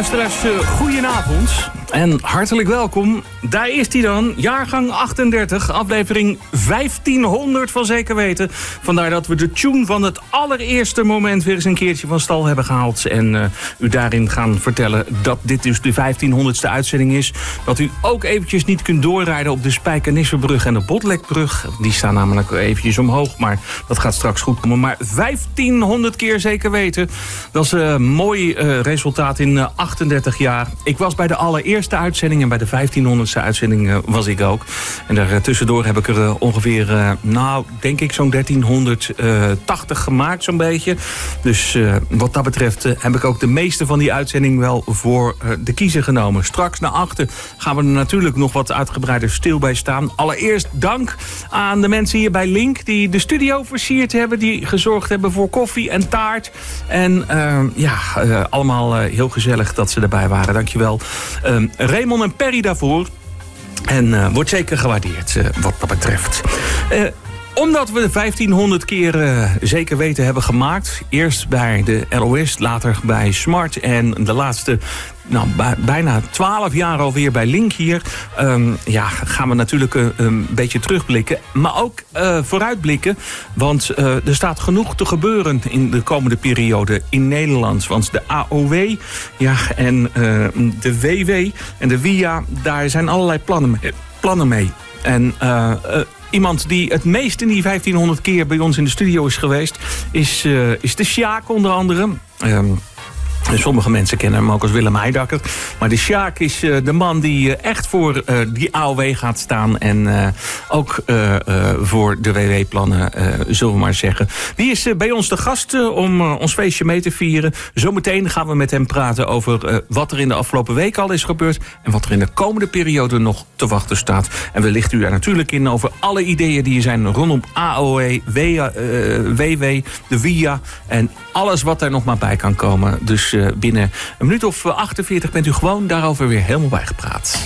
luisteraars, goedenavond en hartelijk welkom. Daar is hij dan, jaargang 38, aflevering 1500 van Zeker Weten. Vandaar dat we de tune van het allereerste moment weer eens een keertje van stal hebben gehaald. En u daarin gaan vertellen dat dit dus de 1500ste uitzending is. Dat u ook eventjes niet kunt doorrijden op de Spijkenissebrug en de Botlekbrug. Die staan namelijk eventjes omhoog, maar dat gaat straks goed komen. Maar 1500 keer Zeker Weten, dat is een mooi resultaat in 38 jaar. Ik was bij de allereerste uitzending en bij de 1500ste uitzending was ik ook. En daartussendoor heb ik er ongeveer, denk ik zo'n 1380 gemaakt, zo'n beetje. Dus wat dat betreft heb ik ook de meeste van die uitzending wel voor de kiezer genomen. Straks naar achter gaan we er natuurlijk nog wat uitgebreider stil bij staan. Allereerst dank aan de mensen hier bij Link die de studio versierd hebben, die gezorgd hebben voor koffie en taart. En allemaal heel gezellig dat ze erbij waren. Dankjewel. Raymond en Perry daarvoor. En wordt zeker gewaardeerd wat dat betreft. Omdat we 1500 keer Zeker Weten hebben gemaakt. Eerst bij de LOS, later bij Smart. En de laatste bijna 12 jaar alweer bij Link hier. Gaan we natuurlijk een beetje terugblikken. Maar ook vooruitblikken. Want er staat genoeg te gebeuren in de komende periode in Nederland. Want de AOW en de WW en de WIA, daar zijn allerlei plannen mee. En iemand die het meest in die 1500 keer bij ons in de studio is geweest, is de Sjaak onder andere. Sommige mensen kennen hem ook als Willem Heidakker. Maar de Sjaak is de man die echt voor die AOW gaat staan. En ook voor de WW-plannen, zullen we maar zeggen. Die is bij ons de gast om ons feestje mee te vieren. Zometeen gaan we met hem praten over wat er in de afgelopen week al is gebeurd. En wat er in de komende periode nog te wachten staat. En we lichten u daar natuurlijk in over alle ideeën die er zijn rondom AOW, WW, de WIA en alles wat er nog maar bij kan komen. Dus binnen een minuut of 48 bent u gewoon daarover weer helemaal bijgepraat.